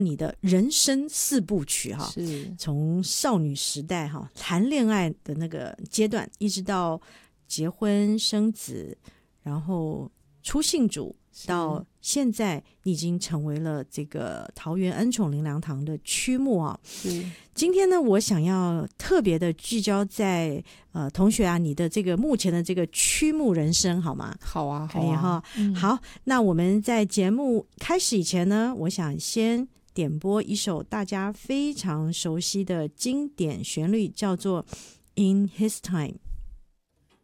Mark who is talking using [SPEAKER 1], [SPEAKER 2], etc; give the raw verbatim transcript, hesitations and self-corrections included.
[SPEAKER 1] 你的人生四部曲哈，
[SPEAKER 2] 是
[SPEAKER 1] 从少女时代哈谈恋爱的那个阶段，一直到结婚生子，然后出信主，到现在你已经成为了这个桃园恩宠灵粮堂的区牧啊。
[SPEAKER 2] 是
[SPEAKER 1] 今天呢，我想要特别的聚焦在呃，同学啊，你的这个目前的这个区牧人生，好吗？
[SPEAKER 2] 好啊，
[SPEAKER 1] 可以
[SPEAKER 2] 好啊
[SPEAKER 1] 哈、
[SPEAKER 2] 嗯、
[SPEAKER 1] 好，那我们在节目开始以前呢，我想先点播一首大家非常熟悉的经典旋律，叫做《In His Time》。